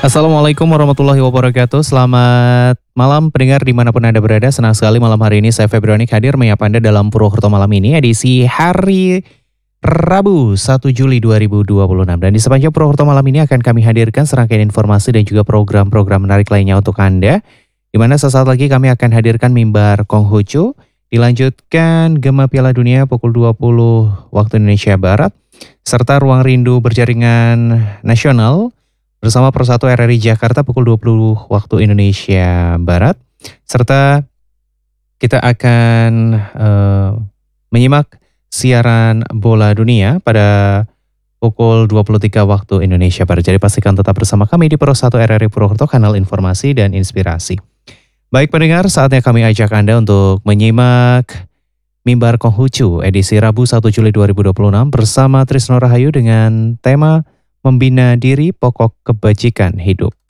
Assalamualaikum warahmatullahi wabarakatuh. Selamat malam pendengar dimanapun Anda berada. Senang sekali malam hari ini saya Febrianik hadir menyapa Anda dalam Purwokerto malam ini edisi hari Rabu 1 Juli 2026. Dan di sepanjang Purwokerto malam ini akan kami hadirkan serangkaian informasi dan juga program-program menarik lainnya untuk Anda. Di mana sesaat lagi kami akan hadirkan mimbar Konghucu, dilanjutkan Gema Piala Dunia pukul 20 waktu Indonesia Barat, serta Ruang Rindu Berjaringan Nasional bersama Persatu RRI Jakarta pukul 20 waktu Indonesia Barat. Serta kita akan menyimak siaran bola dunia pada pukul 23 waktu Indonesia Barat. Jadi pastikan tetap bersama kami di Persatu RRI Purwokerto, kanal informasi dan inspirasi. Baik pendengar, saatnya kami ajak Anda untuk menyimak Mimbar Konghucu edisi Rabu 1 Juli 2026 bersama Trisno Rahayu dengan tema Membina Diri Pokok Kebajikan Hidup.